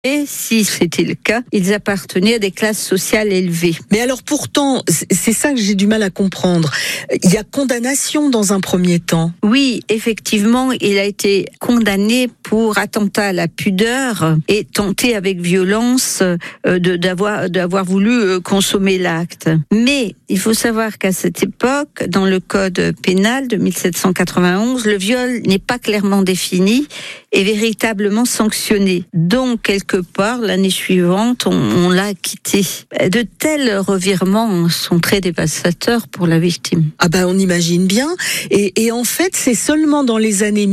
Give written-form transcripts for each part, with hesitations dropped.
Et si c'était le cas, ils appartenaient à des classes sociales élevées. Mais alors pourtant, c'est ça que j'ai du mal à comprendre. Il y a condamnation dans un premier temps. Oui, effectivement, il a été condamné pour attentat à la pudeur et tenté avec violence d'avoir voulu consommer l'acte. Mais il faut savoir qu'à cette époque, dans le code pénal de 1791, le viol n'est pas clairement défini et véritablement sanctionné. Donc, quelque part, l'année suivante, on l'a acquitté. De tels revirements sont très dévastateurs pour la victime. Ah ben, on imagine bien. Et en fait, c'est seulement dans les années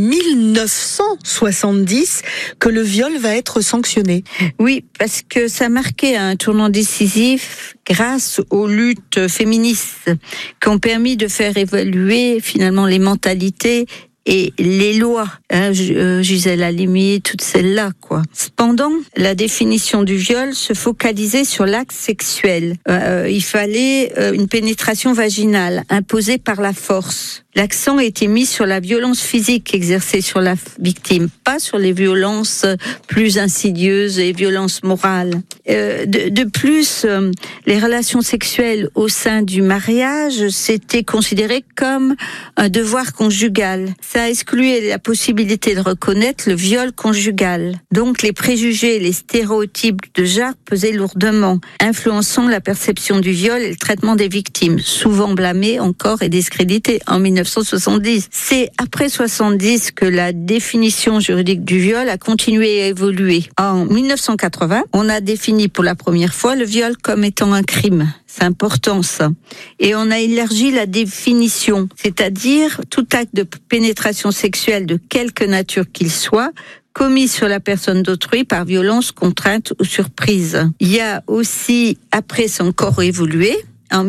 1970 que le viol va être sanctionné. Oui, parce que ça marquait un tournant décisif grâce aux luttes féministes qui ont permis de faire évoluer finalement les mentalités et les lois, Gisèle Halimi, toutes celles-là, quoi. Cependant, la définition du viol se focalisait sur l'acte sexuel. Il fallait une pénétration vaginale imposée par la force. L'accent était mis sur la violence physique exercée sur la victime, pas sur les violences plus insidieuses et violences morales. De plus, les relations sexuelles au sein du mariage, c'était considéré comme un devoir conjugal. Ça excluait la possibilité de reconnaître le viol conjugal. Donc les préjugés et les stéréotypes de genre pesaient lourdement, influençant la perception du viol et le traitement des victimes, souvent blâmées encore et discréditées en 1970. C'est après 70 que la définition juridique du viol a continué à évoluer. En 1980, on a défini pour la première fois le viol comme étant un crime. C'est important, ça. Et on a élargi la définition, c'est-à-dire tout acte de pénétration sexuelle de quelque nature qu'il soit, commis sur la personne d'autrui par violence, contrainte ou surprise. Il y a aussi, après, c'est encore évolué. En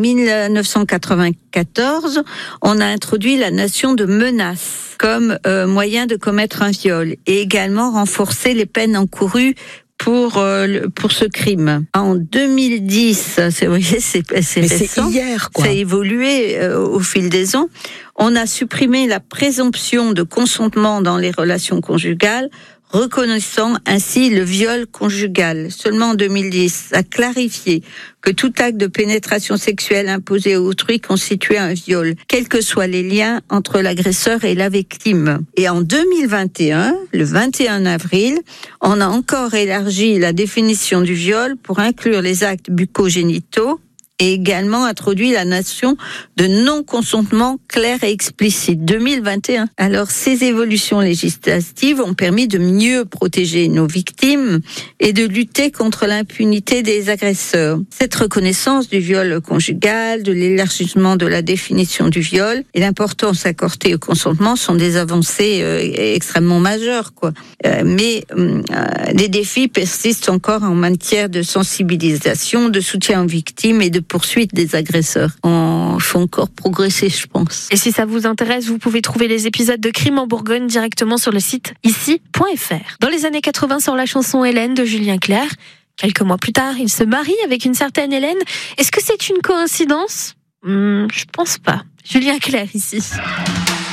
1994, on a introduit la notion de menace comme moyen de commettre un viol et également renforcé les peines encourues pour ce crime. En 2010, c'est récent. C'est hier, quoi. Ça a évolué au fil des ans. On a supprimé la présomption de consentement dans les relations conjugales, reconnaissant ainsi le viol conjugal. Seulement en 2010, a clarifié que tout acte de pénétration sexuelle imposé à autrui constituait un viol, quels que soient les liens entre l'agresseur et la victime. Et en 2021, le 21 avril, on a encore élargi la définition du viol pour inclure les actes bucco-génitaux et également introduit la notion de non-consentement clair et explicite. 2021. Alors, ces évolutions législatives ont permis de mieux protéger nos victimes et de lutter contre l'impunité des agresseurs. Cette reconnaissance du viol conjugal, de l'élargissement de la définition du viol et l'importance accordée au consentement sont des avancées extrêmement majeures, quoi. Mais les défis persistent encore en matière de sensibilisation, de soutien aux victimes et de poursuite des agresseurs. On faut encore progresser, je pense. Et si ça vous intéresse, vous pouvez trouver les épisodes de Crime en Bourgogne directement sur le site ici.fr. Dans les années 80 sort la chanson Hélène de Julien Clerc. Quelques mois plus tard, il se marie avec une certaine Hélène. Est-ce que c'est une coïncidence ? Je pense pas. Julien Clerc ici.